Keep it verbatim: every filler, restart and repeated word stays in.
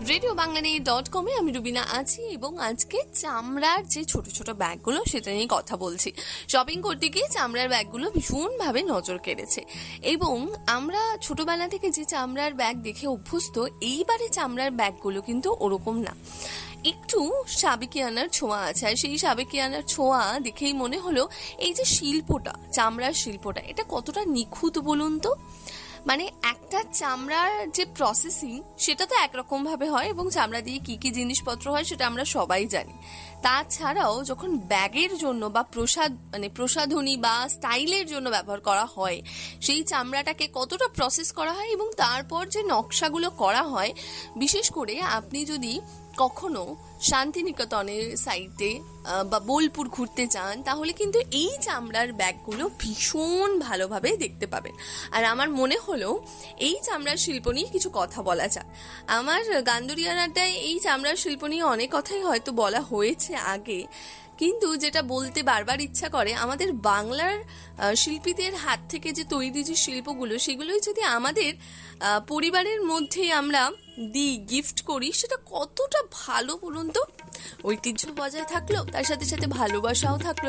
Radio বাংলানি dot কমে আমি রুবিনা আছি এবং আজকে চামড়ার যে ছোট ছোট ব্যাগগুলো সেটা নিয়ে কথা বলছি। শপিং করতে গিয়ে চামড়ার ব্যাগগুলো ভীষণভাবে নজর কেড়েছে এবং আমরা ছোটবেলা থেকে যে চামড়ার ব্যাগ দেখে অভ্যস্ত, এইবারে চামড়ার ব্যাগগুলো কিন্তু ওরকম না, একটু সাবেকিয়ানার ছোঁয়া আছে। আর সেই সাবেকিয়ানার ছোঁয়া দেখেই মনে হলো এই যে শিল্পটা, চামড়ার শিল্পটা, এটা কতটা নিখুঁত বলুন তো। মানে একটা চামড়ার যে প্রসেসিং সেটা তো একরকম ভাবে হয় এবং চামড়া দিয়ে কি কি জিনিসপত্র হয় সেটা আমরা সবাই জানি। তাছাড়াও যখন ব্যাগের জন্য বা প্রসাদ মানে প্রসাধনী বা স্টাইলের জন্য ব্যবহার করা হয়, সেই চামড়াটাকে কতটা প্রসেস করা হয় এবং তারপর যে নকশাগুলো করা হয়, বিশেষ করে আপনি যদি কখনো শান্তিনিকেতনের সাইডে বা বোলপুর ঘুরতে যান তাহলে কিন্তু এই চামড়ার ব্যাগগুলো ভীষণ ভালোভাবে দেখতে পাবেন। আর আমার মনে হলো এই চামড়ার শিল্প নিয়ে কিছু কথা বলা যাক। আমার গান্দুরিয়ার আড্ডায় এই চামড়ার শিল্প নিয়ে অনেক কথাই হয়তো বলা হয়েছে আগে, কিন্তু যেটা বলতে বারবার ইচ্ছা করে, আমাদের বাংলার শিল্পীদের হাত থেকে যে তৈরি যে শিল্পগুলো সেগুলোই যদি আমাদের পরিবারের মধ্যে আমরা দিই, গিফট করি, সেটা কতটা ভালো বলুন তো। ঐতিহ্য বজায় থাকলো, তার সাথে সাথে ভালোবাসাও থাকলো